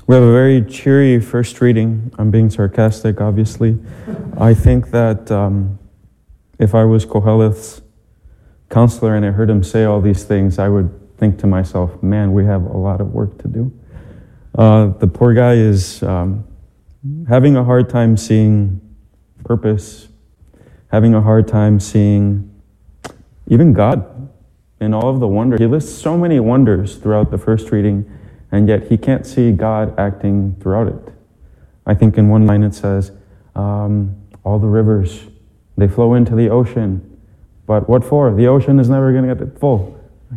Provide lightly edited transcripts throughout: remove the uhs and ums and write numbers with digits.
We have a very cheery first reading. I'm being sarcastic, obviously. I think that if I was Koheleth's counselor and I heard him say all these things, I would think to myself, man, we have a lot of work to do. The poor guy is having a hard time seeing purpose, having a hard time seeing even God in all of the wonder. He lists so many wonders throughout the first reading, and yet he can't see God acting throughout it. I think in one line it says, all the rivers, they flow into the ocean. But what for? The ocean is never going to get full.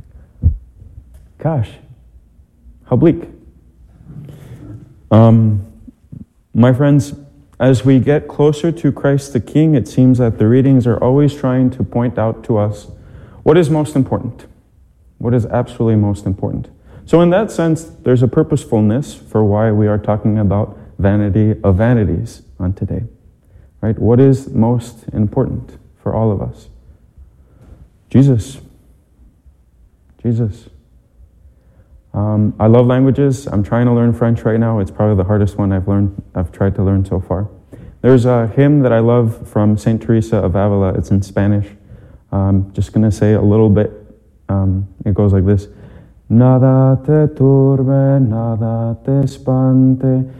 Gosh, how bleak. My friends, as we get closer to Christ the King, it seems that the readings are always trying to point out to us what is most important, what is absolutely most important. So in that sense, there's a purposefulness for why we are talking about vanity of vanities on today, right? What is most important for all of us? Jesus. Jesus. I love languages. I'm trying to learn French right now. It's probably the hardest one I've tried to learn so far. There's a hymn that I love from Saint Teresa of Avila. It's in Spanish. Just going to say a little bit. It goes like this. Nada te turbe, nada te espante,